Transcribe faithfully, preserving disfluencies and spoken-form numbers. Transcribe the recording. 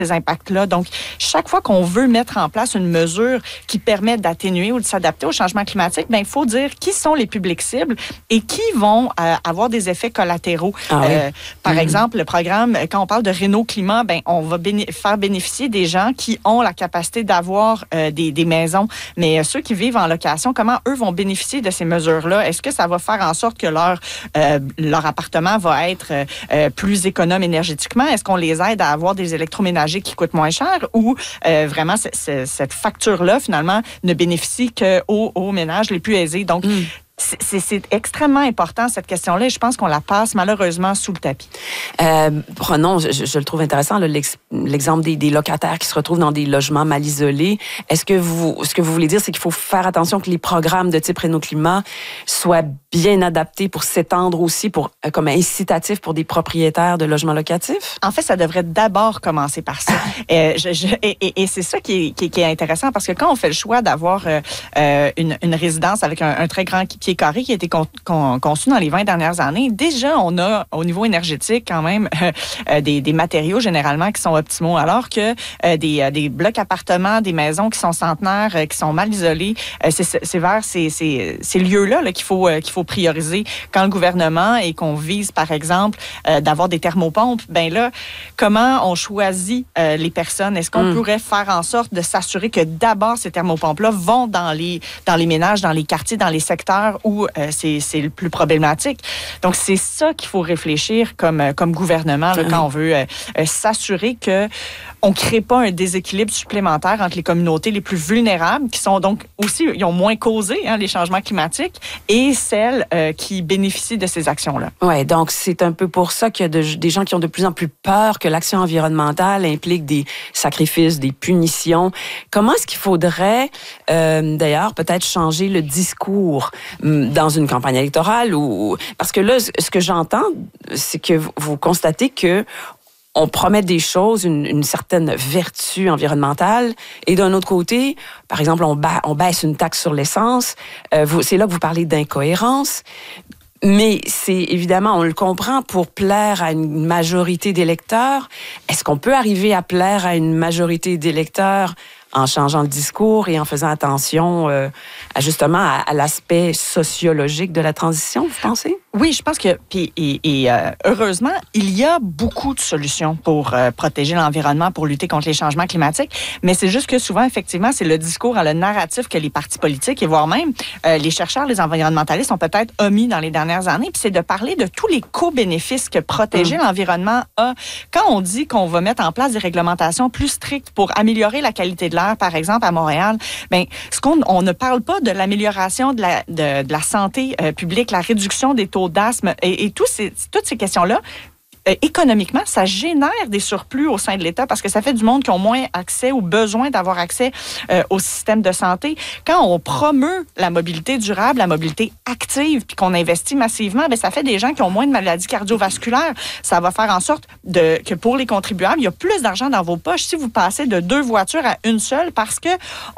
ces impacts-là. Donc, chaque fois qu'on veut mettre en place une mesure qui permet d'atténuer ou de s'adapter au changement climatique, ben il faut dire qui sont les publics cibles et qui vont euh, avoir des effets collatéraux. Ah, euh, oui. Par mm-hmm. exemple, le programme, quand on parle de Rénov Climat, ben on va béné- faire bénéficier des gens qui ont la capacité d'avoir euh, des, des maisons. Mais euh, ceux qui vivent en location, comment eux vont bénéficier de ces mesures-là? Est-ce que ça va faire en sorte que leur, euh, leur appartement va être euh, plus économe énergétiquement? Est-ce qu'on les aide à avoir des électroménagers qui coûtent moins cher ou euh, vraiment c- c- cette facture-là, finalement, ne bénéficie qu'aux aux ménages les plus aisés? Donc, mm. C'est, c'est extrêmement important, cette question-là, et je pense qu'on la passe malheureusement sous le tapis. Euh, prenons, je, je le trouve intéressant, là, l'ex, l'exemple des, des locataires qui se retrouvent dans des logements mal isolés. Est-ce que vous, ce que vous voulez dire, c'est qu'il faut faire attention que les programmes de type Rénov Climat soient bien adaptés pour s'étendre aussi, pour, comme incitatif pour des propriétaires de logements locatifs? En fait, ça devrait d'abord commencer par ça. euh, je, je, et, et, et c'est ça qui est, qui, qui est intéressant, parce que quand on fait le choix d'avoir euh, euh, une, une résidence avec un, un très grand pied carré qui a été con, con, conçu dans les vingt dernières années, déjà, on a au niveau énergétique quand même euh, euh, des, des matériaux généralement qui sont optimaux, alors que euh, des, euh, des blocs appartements, des maisons qui sont centenaires, euh, qui sont mal isolées, euh, c'est, c'est vers ces, ces, ces lieux-là là, qu'il faut, euh, qu'il faut prioriser. Quand le gouvernement et qu'on vise, par exemple, euh, d'avoir des thermopompes, ben là, comment on choisit euh, les personnes? Est-ce qu'on mm. pourrait faire en sorte de s'assurer que d'abord ces thermopompes-là vont dans les, dans les ménages, dans les quartiers, dans les secteurs où euh, c'est, c'est le plus problématique. Donc, c'est ça qu'il faut réfléchir comme, comme gouvernement là, mmh. quand on veut euh, euh, s'assurer que on ne crée pas un déséquilibre supplémentaire entre les communautés les plus vulnérables, qui sont donc aussi, ils ont moins causé hein, les changements climatiques, et celles euh, qui bénéficient de ces actions-là. Oui, donc c'est un peu pour ça qu'il y a de, des gens qui ont de plus en plus peur que l'action environnementale implique des sacrifices, des punitions. Comment est-ce qu'il faudrait, euh, d'ailleurs, peut-être changer le discours dans une campagne électorale? Ou parce que là, ce que j'entends, c'est que vous constatez que on promet des choses, une, une certaine vertu environnementale, et d'un autre côté, par exemple, on, ba- on baisse une taxe sur l'essence. Euh, vous, c'est là que vous parlez d'incohérence. Mais c'est évidemment, on le comprend, pour plaire à une majorité d'électeurs. Est-ce qu'on peut arriver à plaire à une majorité d'électeurs en changeant le discours et en faisant attention euh, à, justement à, à l'aspect sociologique de la transition, vous pensez? Oui, je pense que, puis, et, et euh, heureusement, il y a beaucoup de solutions pour euh, protéger l'environnement, pour lutter contre les changements climatiques, mais c'est juste que souvent, effectivement, c'est le discours, le narratif que les partis politiques et voire même euh, les chercheurs, les environnementalistes ont peut-être omis dans les dernières années, puis c'est de parler de tous les co-bénéfices que protéger mmh. l'environnement a. Quand on dit qu'on va mettre en place des réglementations plus strictes pour améliorer la qualité de l'air, par exemple, à Montréal, bien, ce qu'on on ne parle pas de l'amélioration de la, de, de la santé euh, publique, la réduction des taux d'asthme et, et tous ces, toutes ces questions-là. Euh, économiquement, ça génère des surplus au sein de l'État parce que ça fait du monde qui ont moins accès ou besoin d'avoir accès euh, au système de santé. Quand on promeut la mobilité durable, la mobilité active, puis qu'on investit massivement, bien, ça fait des gens qui ont moins de maladies cardiovasculaires. Ça va faire en sorte de, que pour les contribuables, il y a plus d'argent dans vos poches si vous passez de deux voitures à une seule parce que